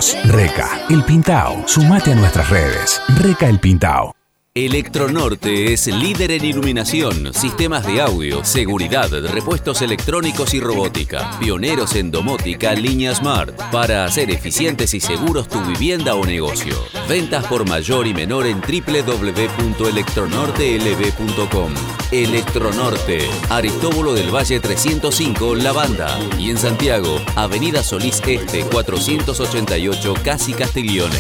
Repuestos. Reca, El Pintao. Sumate a nuestras redes. Reca El Pintao. Electronorte es líder en iluminación, sistemas de audio, seguridad, repuestos electrónicos y robótica. Pioneros en domótica, línea Smart, para hacer eficientes y seguros tu vivienda o negocio. Ventas por mayor y menor en www.electronortelb.com. Electronorte, Aristóbulo del Valle 305, La Banda. Y en Santiago, Avenida Solís Este 488, Casi Castiglione.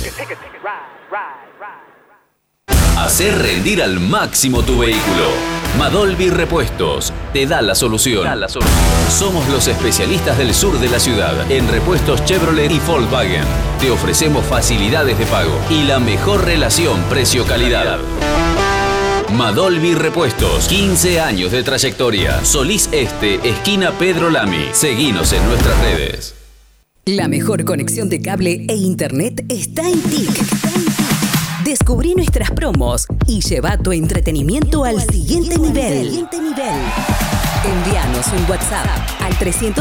Hacer rendir al máximo tu vehículo. Madolvi Repuestos te da la solución. Somos los especialistas del sur de la ciudad en repuestos Chevrolet y Volkswagen. Te ofrecemos facilidades de pago y la mejor relación precio-calidad. Madolvi Repuestos, 15 años de trayectoria. Solís Este, esquina Pedro Lamy. Seguinos en nuestras redes. La mejor conexión de cable e internet está en TIC. Descubrí nuestras promos y lleva tu entretenimiento al siguiente nivel. Envíanos un WhatsApp al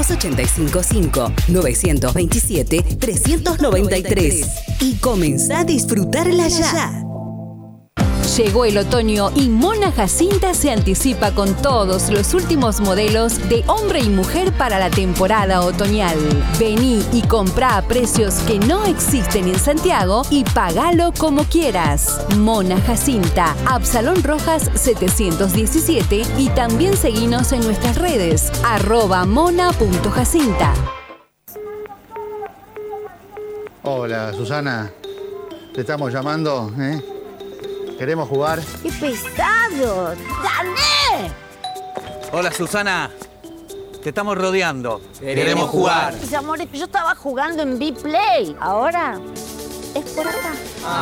385-5 927-393 y comenzá a disfrutarla ya. Llegó el otoño y Mona Jacinta se anticipa con todos los últimos modelos de hombre y mujer para la temporada otoñal. Vení y comprá a precios que no existen en Santiago y pagalo como quieras. Mona Jacinta, Absalón Rojas 717 y también seguinos en nuestras redes @mona.jacinta. Hola, Susana. Te estamos llamando, ¿eh? ¿Queremos jugar? ¡Qué pesado! ¡Gané! Hola, Susana. Te estamos rodeando. Queremos jugar. Mis amores, yo estaba jugando en B-Play. Ahora es por acá.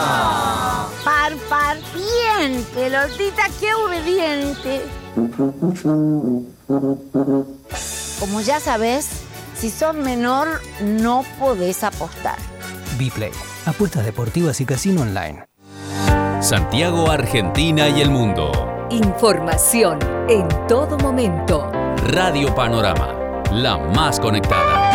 Par, bien, pelotita, qué obediente. Como ya sabes, si sos menor, no podés apostar. B-Play. Apuestas deportivas y casino online. Santiago, Argentina y el mundo. Información en todo momento. Radio Panorama, la más conectada.